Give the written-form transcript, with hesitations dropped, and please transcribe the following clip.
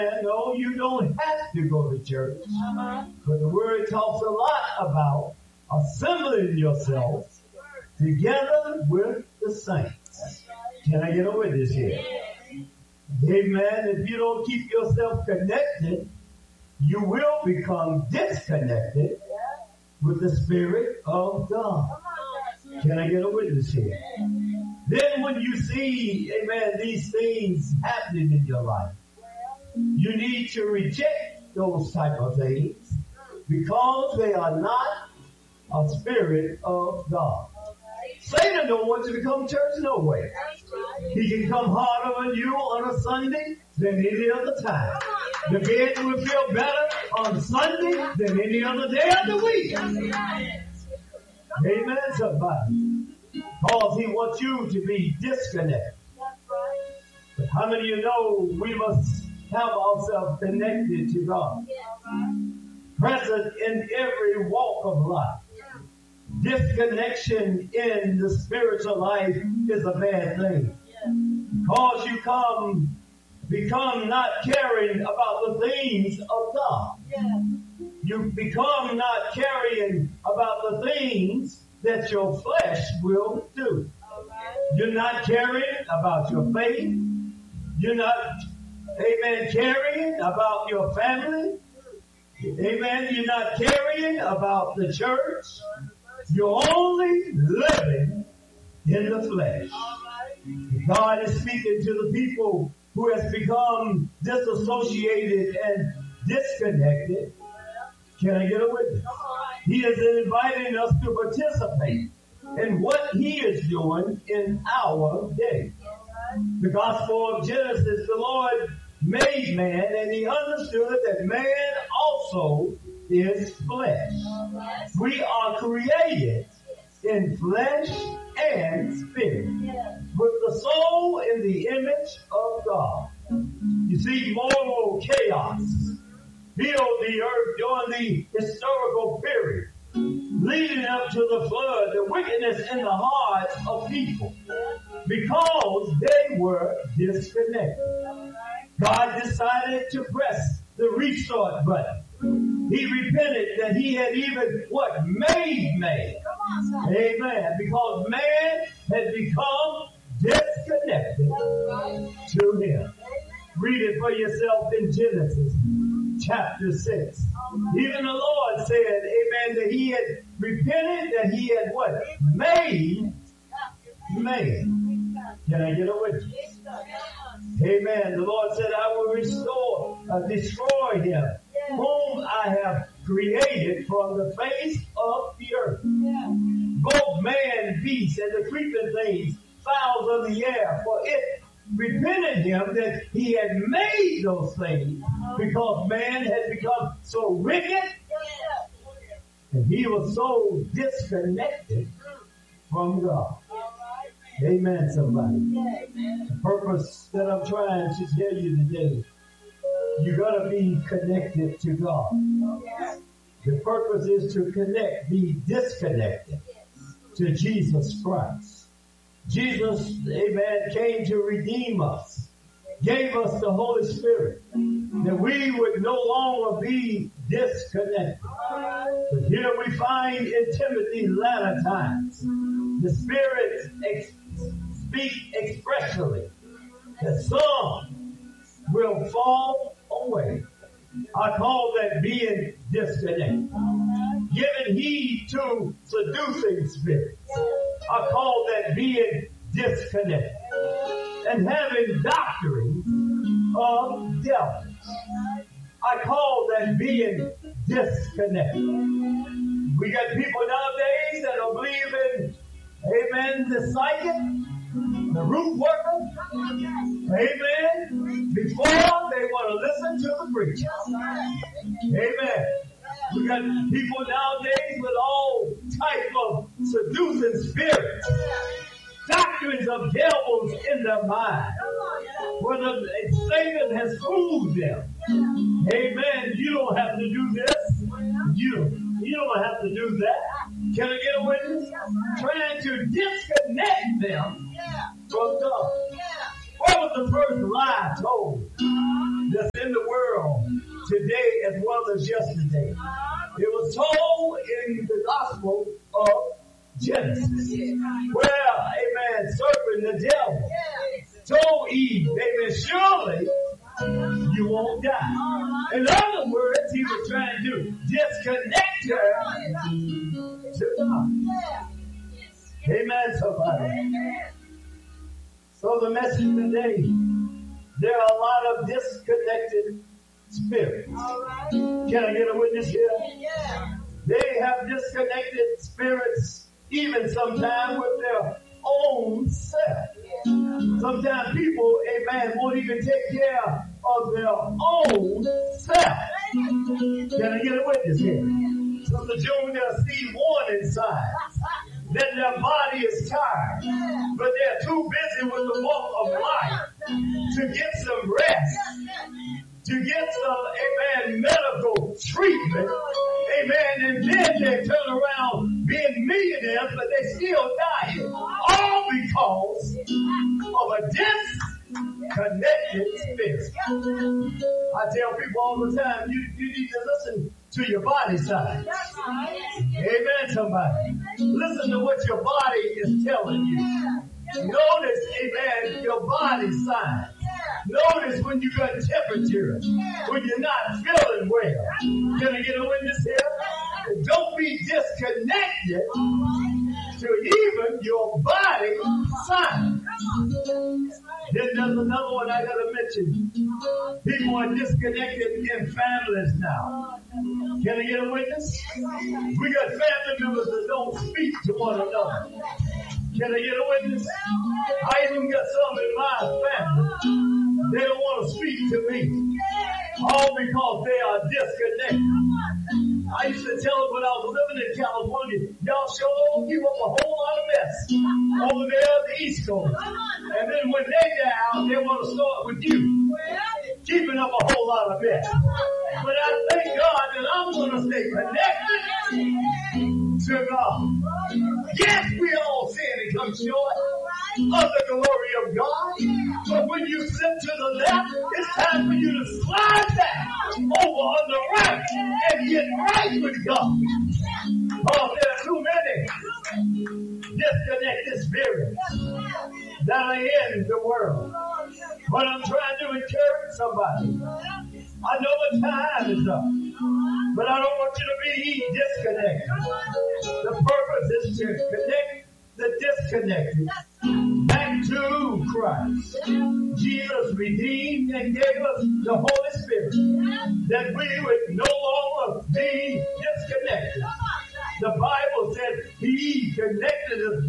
No, you don't have to go to church. But the word talks a lot about assembling yourself together with the saints. Can I get a witness here? Amen. If you don't keep yourself connected, you will become disconnected with the Spirit of God. Can I get a witness here? Then when you see, amen, these things happening in your life, you need to reject those type of things because they are not a spirit of God. Satan don't want you to come to church no way. He can come harder on you on a Sunday than any other time. The bed will feel better on Sunday than any other day of the week. Amen, somebody. Because he wants you to be disconnected. But how many of you know we must have ourselves connected to God? Present in every walk of life. Disconnection in the spiritual life is a bad thing. Because you become not caring about the things of God. You become not caring about the things that your flesh will do. You're not caring about your faith. You're not, amen, caring about your family. Amen. You're not caring about the church. You're only living in the flesh. God is speaking to the people who has become disassociated and disconnected. Can I get a witness? He is inviting us to participate in what he is doing in our day. The Gospel of Genesis, the Lord made man, and he understood that man also is flesh. We are created in flesh and spirit, with the soul in the image of God. You see, moral chaos filled the earth during the historical period, leading up to the flood, the wickedness in the hearts of people, because they were disconnected. God decided to press the restart button. He repented that he had even made man. Amen. Because man had become disconnected to him. Read it for yourself in Genesis chapter 6. Even the Lord said, amen, that he had repented, that he had made man. Can I get a witness? Amen. The Lord said, I will destroy him, whom I have created from the face of the earth. Both man, beast, and the creeping things, fowls of the air, for it repented him that he had made those things, because man had become so wicked and he was so disconnected from God. Amen, somebody. The purpose that I'm trying to tell you today, you got to be connected to God. The purpose is to be disconnected to Jesus Christ. Jesus, amen, came to redeem us, gave us the Holy Spirit, that we would no longer be disconnected. But here we find in Timothy's latter times, the Spirit speak expressly that some will fall away. I call that being disconnected. Giving heed to seducing spirits. I call that being disconnected. And having doctrines of devils. I call that being disconnected. We got people nowadays that don't believe in, amen, the psychic, the root worker, amen, before they want to listen to the preacher. Amen. We got people nowadays with all type of seducing spirits, doctrines of devils in their mind, where Satan has fooled them. Amen. You don't have to do this. You don't have to do that. Can I get a witness? Trying to disconnect them from God. What was the first lie told? that's in the world today as well as yesterday. It was told in the Gospel of Genesis, where, amen, serpent, the devil, told Eve, amen, surely you won't die. In other words, he was trying to disconnect her to God. Amen, somebody. So the message today, there are a lot of disconnected spirits. Can I get a witness here? They have disconnected spirits even sometimes with their own self. Sometimes people, amen, won't even take care of their own self. Can I get a witness here? Sister Junior sees warning signs that their body is tired, but they're too busy with the walk of life to get some rest, to get some, amen, medical treatment, amen, and then they turn around being millionaires, but they still dying, all because of a disconnected spirit. I tell people all the time, you need to listen to your body signs. Amen, somebody. Listen to what your body is telling you. Notice, amen, your body signs. Notice when you got temperature, when you're not feeling well. Can I get a witness here? Don't be disconnected to even your body signs. Then there's another one I gotta mention. People are disconnected in families now. Can I get a witness? We got family members that don't speak to one another. Can I get a witness? I even got some in my family. They don't want to speak to me. All because they are disconnected. I used to tell them when I was living in California, y'all sure keep up a whole lot of mess over there on the East Coast. And then when they down, they want to start with you, keeping up a whole lot of mess. But I thank God that I'm going to stay connected to God. Yes, we all sin and come short of the glory of God. But when you slip to the left, it's time for you to slide back over on the right and get right with God. Oh, there are too many disconnected spirits that are in the world. But I'm trying to encourage somebody. I know the time is up, but I don't want you to be disconnected. The purpose is to connect the disconnected back to Christ. Jesus redeemed and gave us the Holy Spirit that we would no longer be disconnected. The Bible said He connected us